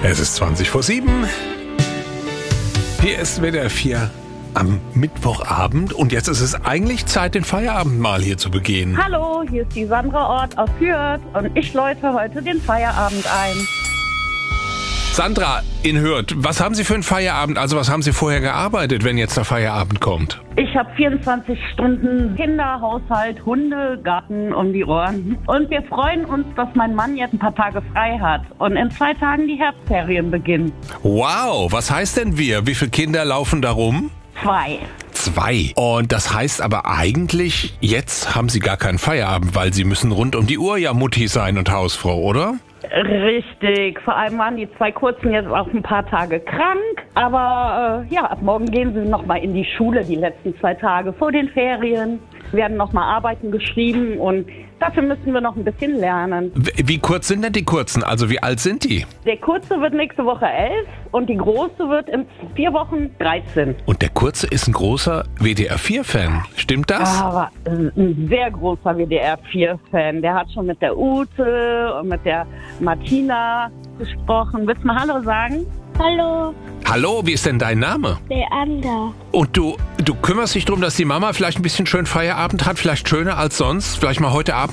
Es ist 20:07. Hier ist WDR 4 am Mittwochabend und jetzt ist es eigentlich Zeit, den Feierabend mal hier zu begehen. Hallo, hier ist die Sandra Ort aus Hürth und ich läute heute den Feierabend ein. Sandra in Hürth, was haben Sie für einen Feierabend? Also was haben Sie vorher gearbeitet, wenn jetzt der Feierabend kommt? Ich habe 24 Stunden Kinder, Haushalt, Hunde, Garten um die Ohren. Und wir freuen uns, dass mein Mann jetzt ein paar Tage frei hat und in 2 Tagen die Herbstferien beginnen. Wow, was heißt denn wir? Wie viele Kinder laufen da rum? 2. 2. Und das heißt aber eigentlich, jetzt haben Sie gar keinen Feierabend, weil Sie müssen rund um die Uhr ja Mutti sein und Hausfrau, oder? Richtig, vor allem waren die 2 Kurzen jetzt auch ein paar Tage krank, aber ab morgen gehen sie nochmal in die Schule, die letzten 2 Tage vor den Ferien, werden nochmal Arbeiten geschrieben und dafür müssen wir noch ein bisschen lernen. Wie kurz sind denn die Kurzen? Also wie alt sind die? Der Kurze wird nächste Woche 11 und die Große wird in 4 Wochen 13. Und der Kurze ist ein großer WDR 4-Fan, stimmt das? Aber ein sehr großer WDR 4-Fan. Der hat schon mit der Ute und mit der Martina gesprochen. Willst du mal Hallo sagen? Hallo, Hallo, wie ist denn dein Name? Leander. Und du kümmerst dich darum, dass die Mama vielleicht ein bisschen schön Feierabend hat, vielleicht schöner als sonst, vielleicht mal heute Abend